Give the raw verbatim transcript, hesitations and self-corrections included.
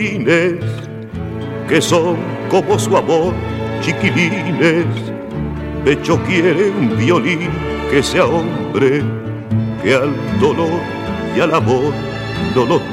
violines, que son como su amor, chiquilines. Pecho quiere un violín que sea hombre, que al dolor y al amor no lo